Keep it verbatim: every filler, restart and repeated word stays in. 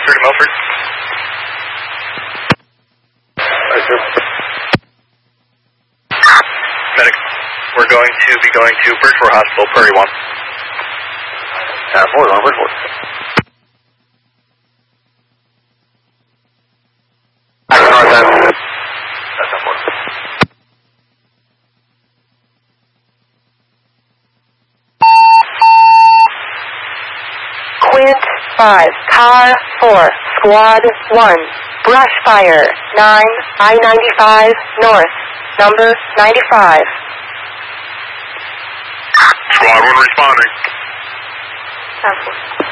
through to Milford. Right, sir. Medic, we're going to be going to Bridgeport Hospital, Prairie one. Uh, Ford on Bridgeport. Back to north end. That's not Ford. Quint five, car four, squad one, brush fire, nine, I ninety-five, north, number ninety-five. Squad one responding. That's